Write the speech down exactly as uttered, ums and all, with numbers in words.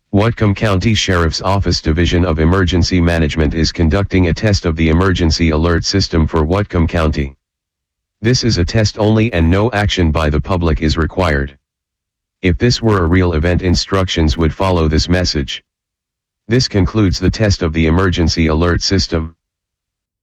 Whatcom County Sheriff's Office Division of Emergency Management is conducting a test of the emergency alert system for Whatcom County. This is a test only and no action by the public is required. If this were a real event, instructions would follow this message. This concludes the test of the emergency alert system.